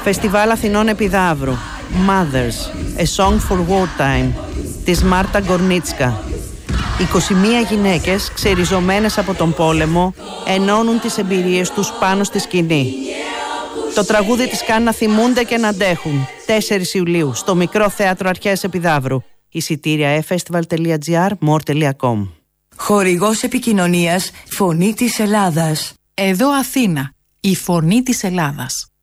Φεστιβάλ Αθηνών Επιδαύρου. Mothers, A Song for Wartime, της Μάρτα Γκορνίτσκα. 21 γυναίκες ξεριζωμένες από τον πόλεμο ενώνουν τις εμπειρίες τους πάνω στη σκηνή. Το τραγούδι τις κάνει να θυμούνται και να αντέχουν. 4 Ιουλίου στο Μικρό Θέατρο Αρχαίας Επιδαύρου. Εισιτήρια efestival.gr, more.com. Χορηγός επικοινωνίας Φωνή της Ελλάδας. Εδώ Αθήνα, η Φωνή της Ελλάδας.